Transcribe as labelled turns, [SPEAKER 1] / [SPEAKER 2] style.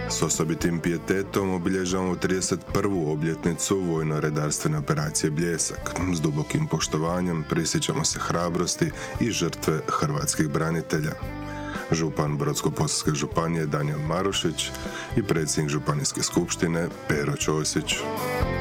[SPEAKER 1] S osobitim pijetetom obilježavamo 31. obljetnicu vojno-redarstvene operacije Bljesak. S dubokim poštovanjem prisjećamo se hrabrosti i žrtve hrvatskih branitelja. Župan Brodsko-posavske županije Danijel Marušić i predsjednik Županijske skupštine Pero Ćosić.